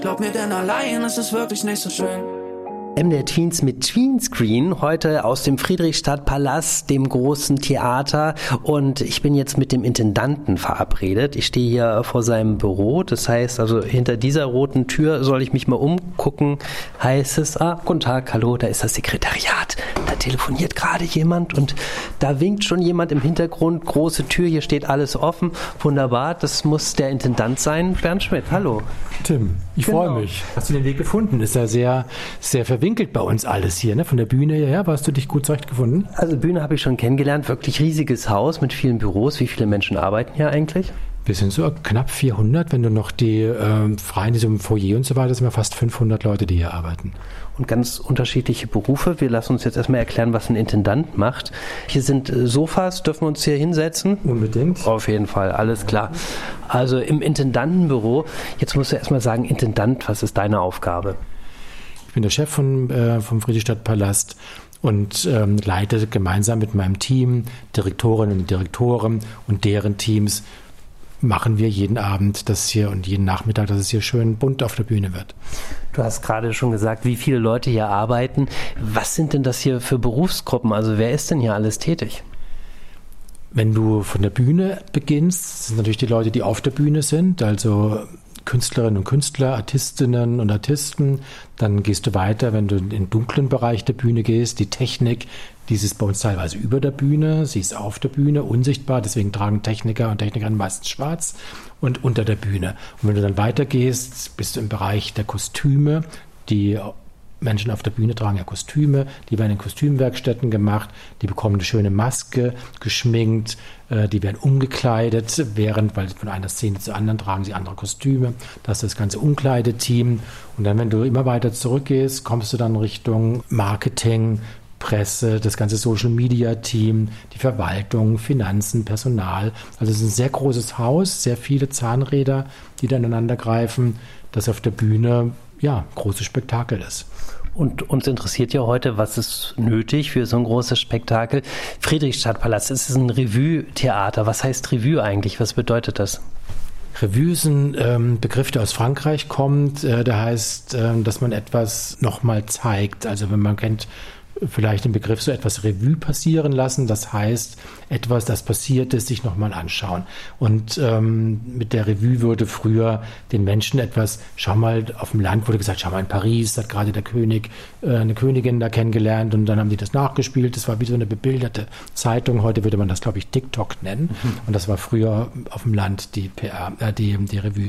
Glaub mir, denn allein ist es wirklich nicht so schön. MDR Tweens mit Tweenscreen, heute aus dem Friedrichstadtpalast, dem großen Theater, und ich bin jetzt mit dem Intendanten verabredet. Ich stehe hier vor seinem Büro, das heißt also hinter dieser roten Tür soll ich mich mal umgucken, heißt es, guten Tag, hallo, da ist das Sekretariat, da telefoniert gerade jemand und da winkt schon jemand im Hintergrund, große Tür, hier steht alles offen, wunderbar, das muss der Intendant sein, Bernd Schmidt, hallo. Tim, ich freue mich. Hast du den Weg gefunden? Ist ja sehr, sehr verwinkelt bei uns alles hier, ne? Von der Bühne her, hast du dich gut zurechtgefunden? Also Bühne habe ich schon kennengelernt, wirklich riesiges Haus mit vielen Büros. Wie viele Menschen arbeiten hier eigentlich? Wir sind so knapp 400, wenn du noch die freien, diesem Foyer und so weiter, sind wir fast 500 Leute, die hier arbeiten. Und ganz unterschiedliche Berufe. Wir lassen uns jetzt erstmal erklären, was ein Intendant macht. Hier sind Sofas, dürfen wir uns hier hinsetzen? Unbedingt. Auf jeden Fall, alles klar. Also im Intendantenbüro, jetzt musst du erstmal sagen, Intendant, was ist deine Aufgabe? Ich bin der Chef vom Friedrichstadtpalast und leite gemeinsam mit meinem Team, Direktorinnen und Direktoren und deren Teams, machen wir jeden Abend das hier und jeden Nachmittag, dass es hier schön bunt auf der Bühne wird. Du hast gerade schon gesagt, wie viele Leute hier arbeiten. Was sind denn das hier für Berufsgruppen? Also wer ist denn hier alles tätig? Wenn du von der Bühne beginnst, sind natürlich die Leute, die auf der Bühne sind, also Künstlerinnen und Künstler, Artistinnen und Artisten. Dann gehst du weiter, wenn du in den dunklen Bereich der Bühne gehst. Die Technik, die ist bei uns teilweise über der Bühne, sie ist auf der Bühne, unsichtbar. Deswegen tragen Techniker und Technikerinnen meistens schwarz und unter der Bühne. Und wenn du dann weitergehst, bist du im Bereich der Kostüme. Die Menschen auf der Bühne tragen ja Kostüme, die werden in Kostümwerkstätten gemacht, die bekommen eine schöne Maske, geschminkt, die werden umgekleidet, weil von einer Szene zur anderen tragen sie andere Kostüme. Das ist das ganze Umkleideteam. Und dann, wenn du immer weiter zurückgehst, kommst du dann Richtung Marketing, Presse, das ganze Social-Media-Team, die Verwaltung, Finanzen, Personal. Also es ist ein sehr großes Haus, sehr viele Zahnräder, die da ineinander greifen, das auf der Bühne großes Spektakel ist. Und uns interessiert ja heute, was ist nötig für so ein großes Spektakel? Friedrichstadtpalast, es ist ein Revue-Theater. Was heißt Revue eigentlich? Was bedeutet das? Revue ist ein Begriff, der aus Frankreich kommt. Der heißt, dass man etwas nochmal zeigt. Also wenn man kennt vielleicht den Begriff so etwas Revue passieren lassen. Das heißt, etwas, das passiert ist, sich nochmal anschauen. Und mit der Revue wurde früher den Menschen etwas, schau mal, auf dem Land wurde gesagt, schau mal, in Paris hat gerade der König eine Königin da kennengelernt und dann haben die das nachgespielt. Das war wie so eine bebilderte Zeitung. Heute würde man das, glaube ich, TikTok nennen. Und das war früher auf dem Land die die Revue.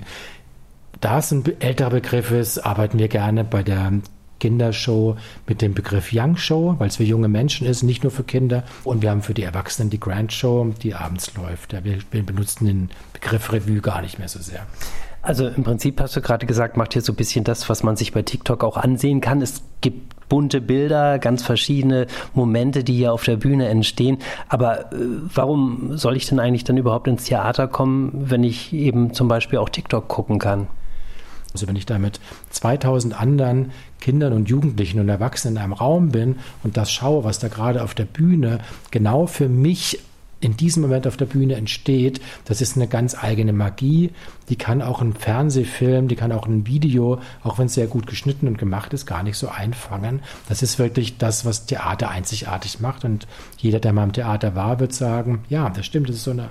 Da es ein älterer Begriff ist, arbeiten wir gerne bei der Kindershow mit dem Begriff Young Show, weil es für junge Menschen ist, nicht nur für Kinder. Und wir haben für die Erwachsenen die Grand Show, die abends läuft. Wir benutzen den Begriff Revue gar nicht mehr so sehr. Also im Prinzip hast du gerade gesagt, macht hier so ein bisschen das, was man sich bei TikTok auch ansehen kann. Es gibt bunte Bilder, ganz verschiedene Momente, die hier auf der Bühne entstehen. Aber warum soll ich denn eigentlich dann überhaupt ins Theater kommen, wenn ich eben zum Beispiel auch TikTok gucken kann? Also wenn ich da mit 2000 anderen Kindern und Jugendlichen und Erwachsenen in einem Raum bin und das schaue, was da gerade auf der Bühne genau für mich in diesem Moment auf der Bühne entsteht, das ist eine ganz eigene Magie. Die kann auch ein Fernsehfilm, die kann auch ein Video, auch wenn es sehr gut geschnitten und gemacht ist, gar nicht so einfangen. Das ist wirklich das, was Theater einzigartig macht. Und jeder, der mal im Theater war, wird sagen, ja, das stimmt, das ist so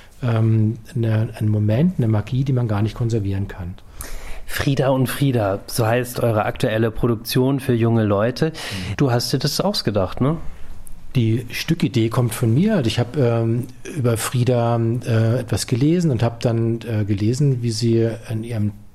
ein Moment, eine Magie, die man gar nicht konservieren kann. Frieda und Frieda, so heißt eure aktuelle Produktion für junge Leute. Du hast dir das ausgedacht, ne? Die Stückidee kommt von mir. Ich habe über Frieda etwas gelesen und habe dann gelesen, wie sie in ihrem